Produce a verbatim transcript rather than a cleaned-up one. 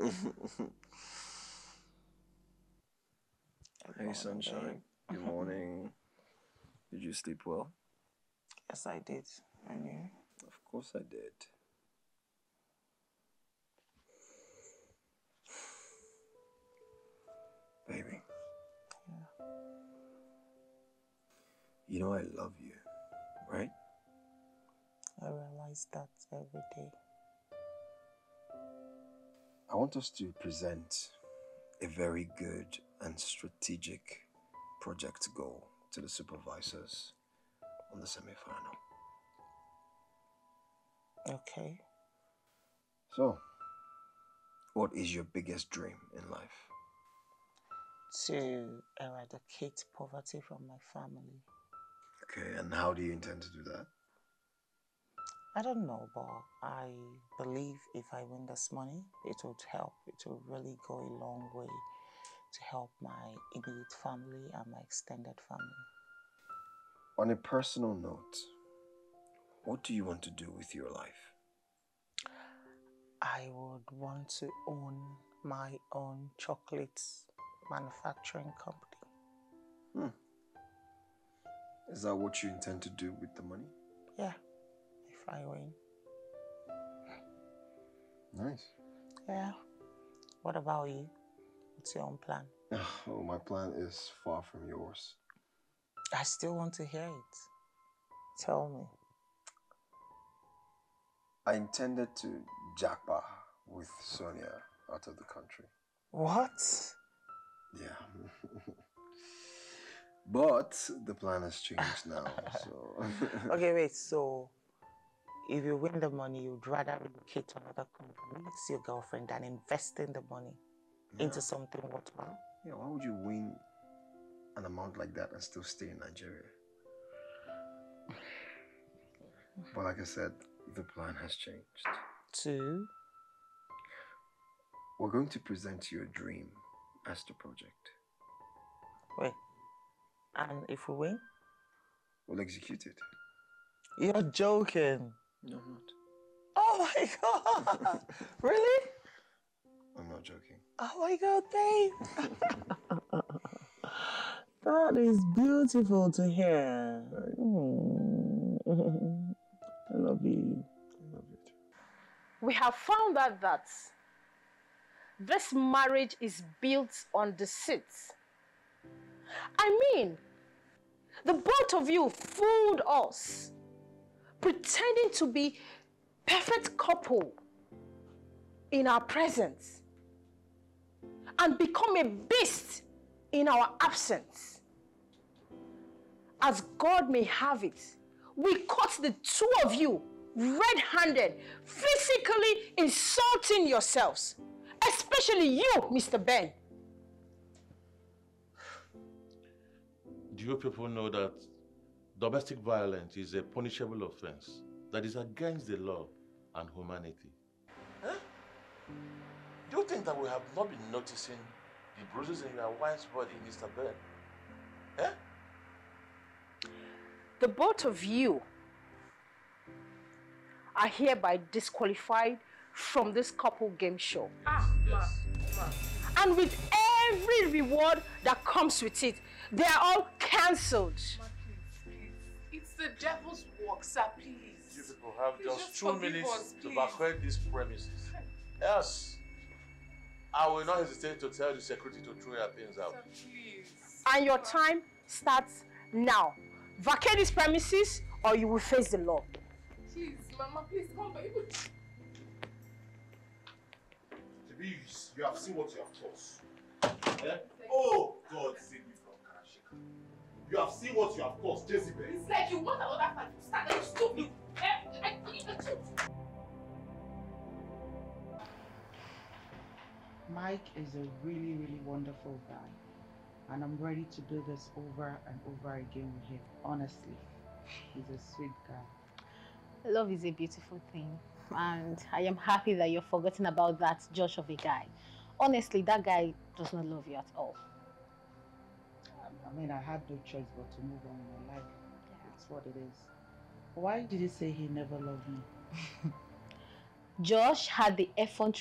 Hey, sunshine. Good morning. Did you sleep well? Yes, I did. And you? Of course I did. Baby. Yeah. You know I love you, right? I realize that every day. I want us to present a very good and strategic project goal to the supervisors on the semi-final. Okay. So, what is your biggest dream in life? To eradicate poverty from my family. Okay, and how do you intend to do that? I don't know, but I believe if I win this money, it would help. It will really go a long way to help my immediate family and my extended family. On a personal note, what do you want to do with your life? I would want to own my own chocolate manufacturing company. Hmm. Is that what you intend to do with the money? Yeah, if I win. Nice. Yeah. What about you? What's your own plan? Oh, my plan is far from yours. I still want to hear it. Tell me. I intended to jackpot with Sonia out of the country. What? Yeah. But the plan has changed now, so... Okay, wait, so if you win the money, you'd rather relocate to another country, see your girlfriend, than investing the money yeah. into something worthwhile? Yeah, why would you win an amount like that and still stay in Nigeria? But like I said, the plan has changed. To? We're going to present your dream as the project. Wait, and if we win? We'll execute it. You're joking. No, I'm not. Oh my God! Really? I'm not joking. Oh my God, babe! That is beautiful to hear. Right. Mm. I love you. I love you too. We have found out that this marriage is built on deceit. I mean, the both of you fooled us, pretending to be perfect couple in our presence and become a beast in our absence. As God may have it, we caught the two of you red-handed, physically insulting yourselves, especially you, Mister Ben. Do you people know that domestic violence is a punishable offense that is against the law and humanity? Huh? Do you think that we have not been noticing the bruises in your wife's body, Mister Ben? Eh? The both of you are hereby disqualified from this couple game show. Ah, yes. Ma, ma. And with every reward that comes with it, they are all cancelled. Ma, please, please. It's the devil's work, sir, please. You people have Please just, just two forgive minutes us, to please. vacate these premises. Yes. I will not hesitate to tell the security to throw your things out. Sir, please. And your time starts now. Vacate these premises or you will face the law. Please, Mama, please come back. Please, you have seen what you have caused. Eh? Oh, God save me from Karashika. You have seen what you have caused, Jezebel. It's like you want another fight to start. Are you stupid? Eh? I believe the truth. Mike is a really, really wonderful guy. And I'm ready to do this over and over again with him. Honestly, he's a sweet guy. Love is a beautiful thing. And I am happy that you've forgotten about that Josh of a guy. Honestly, that guy does not love you at all. I mean, I had no choice but to move on in my life. Yeah. It's what it is. Why did he say he never loved me? Josh had the effrontery